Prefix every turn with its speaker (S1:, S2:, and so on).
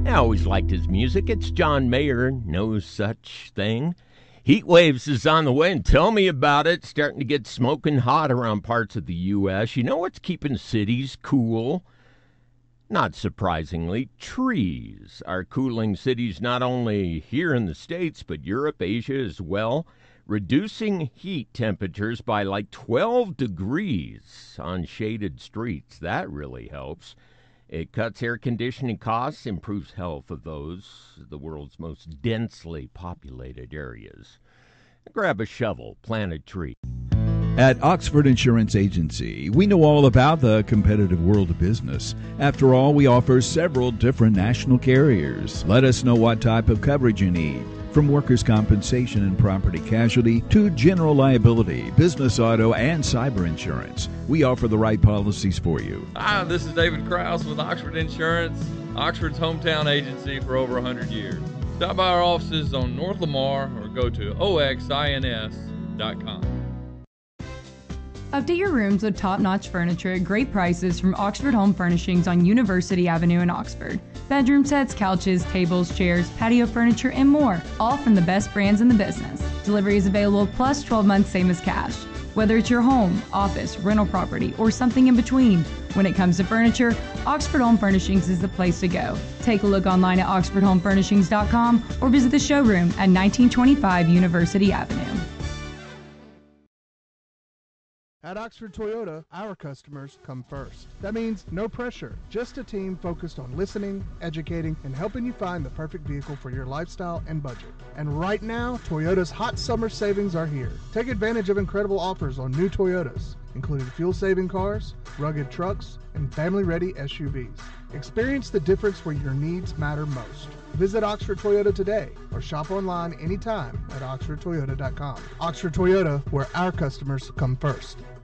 S1: I always liked his music. It's John Mayer, no such thing. Heat waves is on the way, and tell me about it. Starting to get smoking hot around parts of the U.S. You know what's keeping cities cool? Not surprisingly, trees are cooling cities not only here in the States, but Europe, Asia as well, reducing heat temperatures by like 12 degrees on shaded streets. That really helps. It cuts air conditioning costs, improves health of the world's most densely populated areas. Grab a shovel, plant a tree.
S2: At Oxford Insurance Agency, we know all about the competitive world of business. After all, we offer several different national carriers. Let us know what type of coverage you need. From workers' compensation and property casualty to general liability, business auto, and cyber insurance, we offer the right policies for you.
S3: Hi, this is David Krause with Oxford Insurance, Oxford's hometown agency for over 100 years. Stop by our offices on North Lamar or go to oxins.com.
S4: Update your rooms with top-notch furniture at great prices from Oxford Home Furnishings on University Avenue in Oxford. Bedroom sets, couches, tables, chairs, patio furniture, and more, all from the best brands in the business. Delivery is available plus 12 months same as cash. Whether it's your home, office, rental property, or something in between, when it comes to furniture, Oxford Home Furnishings is the place to go. Take a look online at oxfordhomefurnishings.com or visit the showroom at 1925 University Avenue.
S5: At Oxford Toyota, our customers come first. That means no pressure, just a team focused on listening, educating, and helping you find the perfect vehicle for your lifestyle and budget. And right now, Toyota's hot summer savings are here. Take advantage of incredible offers on new Toyotas, including fuel-saving cars, rugged trucks, and family-ready SUVs. Experience the difference where your needs matter most. Visit Oxford Toyota today or shop online anytime at oxfordtoyota.com. Oxford Toyota, where our customers come first.